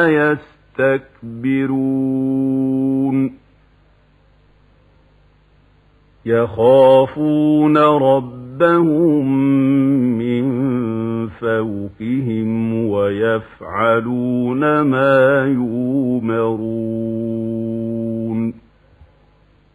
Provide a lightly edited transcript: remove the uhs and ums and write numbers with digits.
يستكبرون يخافون ربهم من فوقهم ويفعلون ما يؤمرون